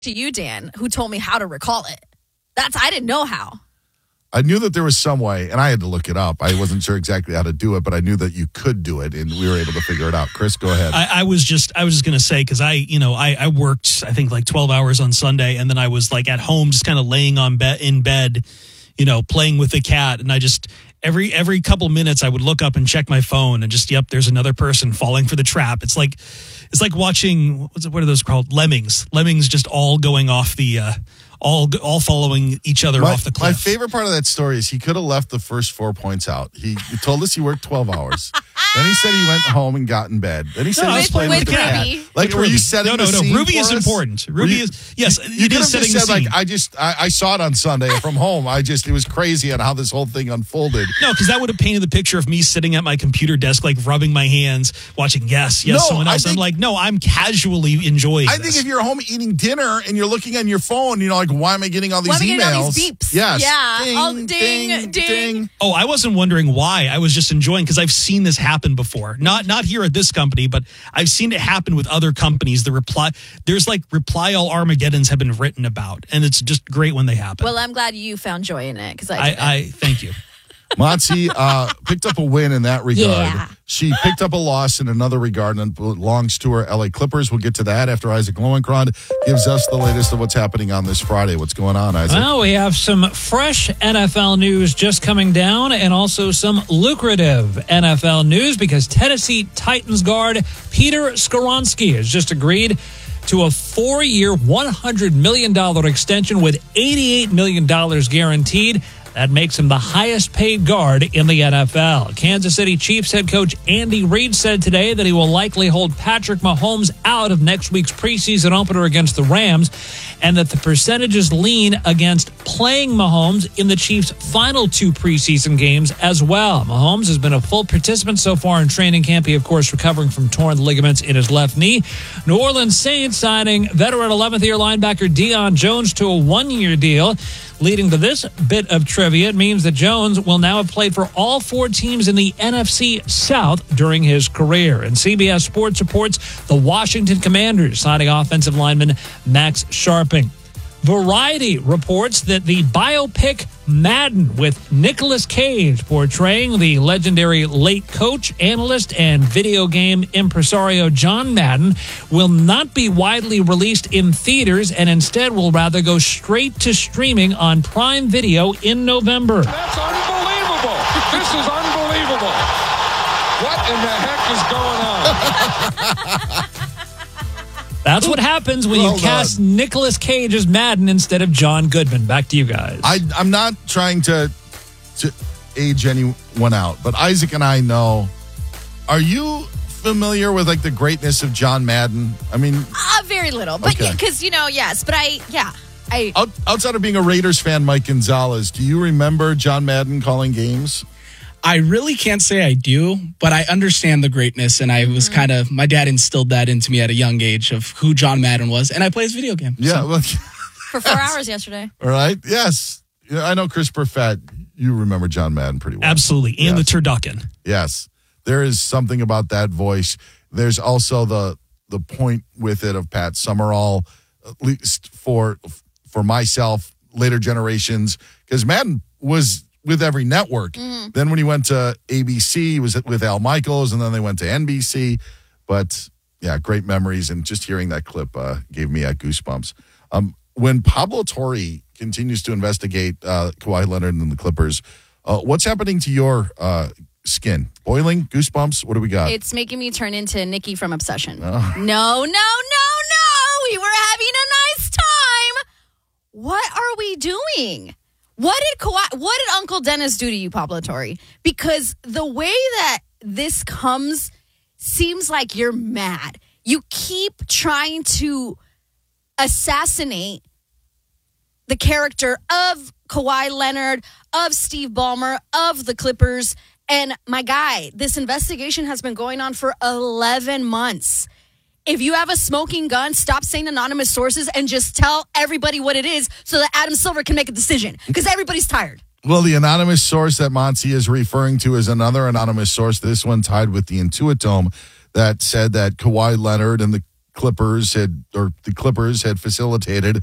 to you, Dan, who told me how to recall it. I didn't know how. I knew that there was some way, and I had to look it up. I wasn't sure exactly how to do it, but I knew that you could do it, and we were able to figure it out. Chris, go ahead. I was just going to say, because I worked, I think, like 12 hours on Sunday, and then I was like at home just kind of laying in bed, playing with the cat, and I just every couple minutes I would look up and check my phone, and just there's another person falling for the trap. It's like watching what are those called? Lemmings just all going off the all following each other off the cliff. My favorite part of that story is he could have left the first 4 points out. He told us he worked 12 hours. Then he said he went home and got in bed. Then he said he was playing with the cat. Ruby. Were you setting the scene? Ruby is important. Ruby is, yes, it is setting the scene. I saw it on Sunday from home. It was crazy on how this whole thing unfolded. No, because that would have painted the picture of me sitting at my computer desk, like rubbing my hands, watching someone else. I'm like, no, I'm casually enjoying this. I think if you're home eating dinner and you're looking on your phone, why am I getting all these emails? Getting all these beeps? Yes. Yeah. Ding. Oh, I wasn't wondering why. I was just enjoying, because I've seen this happen before. Not here at this company, but I've seen it happen with other companies. There's reply all Armageddons have been written about, and it's just great when they happen. Well, I'm glad you found joy in it, because I thank you. Monty picked up a win in that regard. Yeah. She picked up a loss in another regard and belongs to her LA Clippers. We'll get to that after Isaac Lowenkron gives us the latest of what's happening on this Friday. What's going on, Isaac? Well, we have some fresh NFL news just coming down, and also some lucrative NFL news, because Tennessee Titans guard Peter Skoronski has just agreed to a 4-year, $100 million extension with $88 million guaranteed. That makes him the highest paid guard in the NFL. Kansas City Chiefs head coach Andy Reid said today that he will likely hold Patrick Mahomes out of next week's preseason opener against the Rams, and that the percentages lean against playing Mahomes in the Chiefs' final 2 preseason games as well. Mahomes has been a full participant so far in training camp. He, of course, recovering from torn ligaments in his left knee. New Orleans Saints signing veteran 11th-year linebacker Deion Jones to a 1-year deal. Leading to this bit of trivia, it means that Jones will now have played for all 4 teams in the NFC South during his career. And CBS Sports reports the Washington Commanders signing offensive lineman Max Sharping. Variety reports that the biopic Madden with Nicolas Cage portraying the legendary late coach, analyst, and video game impresario John Madden will not be widely released in theaters, and instead will rather go straight to streaming on Prime Video in November. That's unbelievable. This is unbelievable. What in the heck is going on? That's what happens when you cast Nicolas Cage as Madden instead of John Goodman. Back to you guys. I'm not trying to age anyone out, but Isaac and I know. Are you familiar with the greatness of John Madden? I mean, very little, but okay. Because yes, but I outside of being a Raiders fan, Mike Gonzalez, do you remember John Madden calling games? I really can't say I do, but I understand the greatness, and I was my dad instilled that into me at a young age of who John Madden was, and I play his video game. Yeah. So. Well, for 4 hours yesterday. All right. Yes. I know Chris Perfett, you remember John Madden pretty well. Absolutely. And the turducken. Yes. There is something about that voice. There's also the point with it of Pat Summerall, at least for myself, later generations, because Madden was with every network. Then when he went to ABC, he was with Al Michaels, and then they went to NBC. But yeah, great memories, and just hearing that clip gave me goosebumps. When Pablo Torre continues to investigate Kawhi Leonard and the Clippers, what's happening to your skin? Boiling? Goosebumps? What do we got? It's making me turn into Nikki from Obsession. Oh. No. We were having a nice time. What are we doing? What did Uncle Dennis do to you, Pablo Torre? Because the way that this comes seems like you're mad. You keep trying to assassinate the character of Kawhi Leonard, of Steve Ballmer, of the Clippers. And my guy, this investigation has been going on for 11 months. If you have a smoking gun, stop saying anonymous sources and just tell everybody what it is so that Adam Silver can make a decision, because everybody's tired. Well, the anonymous source that Monty is referring to is another anonymous source, this one tied with the Intuitome, that said that Kawhi Leonard and the the Clippers had facilitated